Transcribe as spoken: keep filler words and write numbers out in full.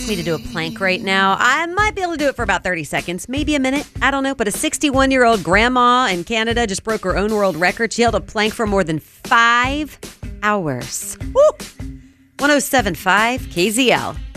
me to do a plank right now, I might be able to do it for about thirty seconds, maybe a minute. I don't know. But a sixty-one-year-old grandma in Canada just broke her own world record. She held a plank for more than five hours. Woo! one oh seven point five K Z L.